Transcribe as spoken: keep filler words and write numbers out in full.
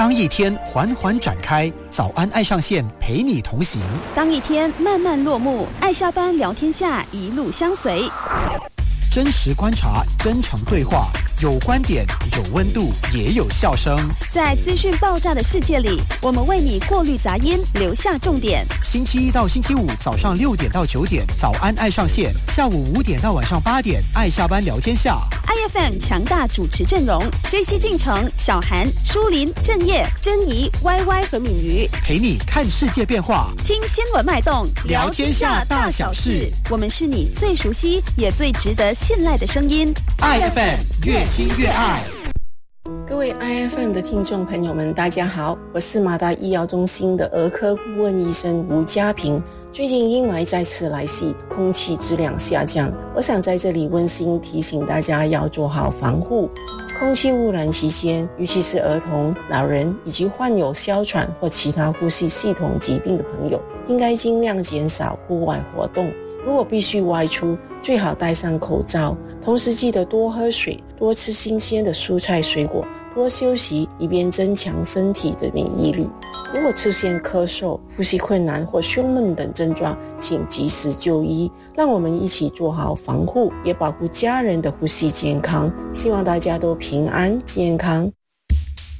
当一天缓缓展开，早安爱上线陪你同行； 当一天慢慢落幕，爱下班聊天下一路相随。 真实观察，真诚对话，有观点，有温度，也有笑声。 在资讯爆炸的世界里，我们为你过滤杂音，留下重点。 星期一到星期五早上六点到九点，早安爱上线；下午五点到晚上八点，爱下班聊天下。 I F M 强大主持阵容 ：J C 进城、小韩、舒林、郑业、珍怡、Y Y 和敏瑜， 陪你看世界变化， 听新闻脉动， 聊天下大小事。 我们是你最熟悉也最值得信赖的声音。 I F M 越听越爱。 各位 I F M 的听众朋友们，大家好，我是马大医药中心的儿科顾问医生吴家平。最近阴霾再次来袭，空气质量下降，我想在这里温馨提醒大家要做好防护。空气污染期间，尤其是儿童、老人以及患有哮喘或其他呼吸系统疾病的朋友，应该尽量减少户外活动。如果必须外出，最好戴上口罩，同时记得多喝水，多吃新鲜的蔬菜水果，多休息，以便增强身体的免疫力。如果出现咳嗽、呼吸困难或胸闷等症状，请及时就医。让我们一起做好防护，也保护家人的呼吸健康。希望大家都平安健康。